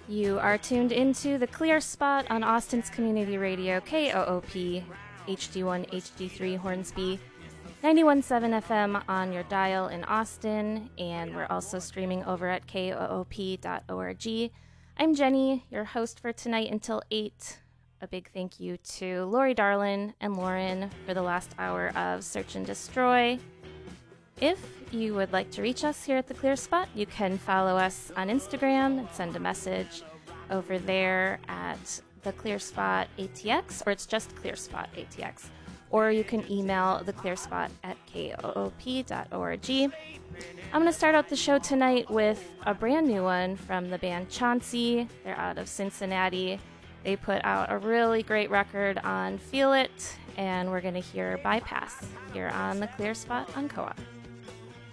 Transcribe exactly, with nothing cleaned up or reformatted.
You are tuned into the Clear Spot on Austin's Community Radio, K O O P, H D one, H D three, Hornsby, ninety-one point seven F M on your dial in Austin, and we're also streaming over at K O O P dot org. I'm Jenny, your host for tonight until eight. A big thank you to Lori Darlin and Lauren for the last hour of Search and Destroy. If you would like to reach us here at the Clear Spot, you can follow us on Instagram and send a message over there at the Clear Spot A T X, or it's just Clear Spot A T X. Or you can email the Clear Spot at K O O P dot org. I'm going to start out the show tonight with a brand new one from the band Chauncey. They're out of Cincinnati. They put out a really great record on Feel It, and we're going to hear Bypass here on the Clear Spot on Co-op.